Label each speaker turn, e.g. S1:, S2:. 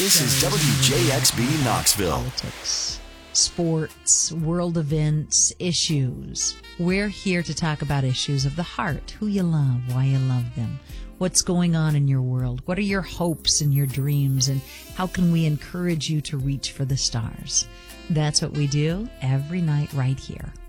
S1: This is WJXB Knoxville.
S2: Politics, sports, world events, issues. We're here to talk about issues of the heart, who you love, why you love them, what's going on in your world, what are your hopes and your dreams, and how can we encourage you to reach for the stars. That's what we do every night right here.